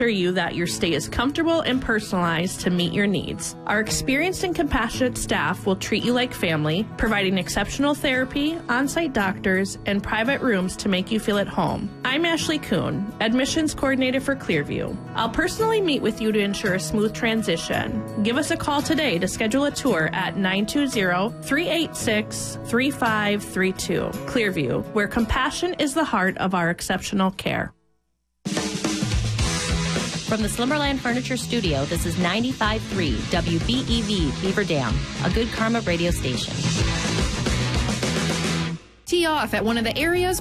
you that your stay is comfortable and personalized to meet your needs. Our experienced and compassionate staff will treat you like family, providing exceptional therapy, on-site doctors, and private rooms to make you feel at home. I'm Ashley Kuhn, admissions coordinator for Clearview. I'll personally meet with you to ensure a smooth transition. Give us a call today to schedule a tour at 920-386-3532. Clearview, where compassion is the heart of our exceptional care. From the Slumberland Furniture Studio, this is 95.3 WBEV Beaver Dam, a Good Karma radio station. Tee off at one of the area's